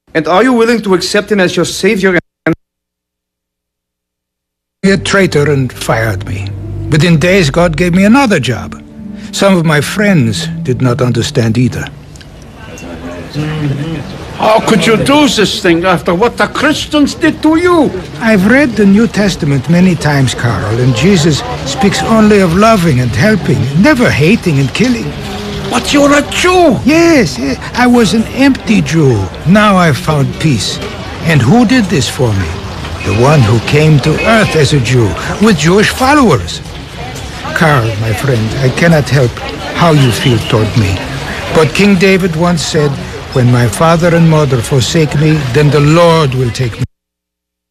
And are you willing to accept him as your savior? He a traitor and fired me. Within days, God gave me another job. Some of my friends did not understand either. How could you do this thing after what the Christians did to you? I've read the New Testament many times, Carl, and Jesus speaks only of loving and helping, never hating and killing. But you're a Jew! Yes, I was an empty Jew. Now I've found peace. And who did this for me? The one who came to earth as a Jew, with Jewish followers. Carl, my friend, I cannot help how you feel toward me. But King David once said, "When my father and mother forsake me, then the Lord will take me."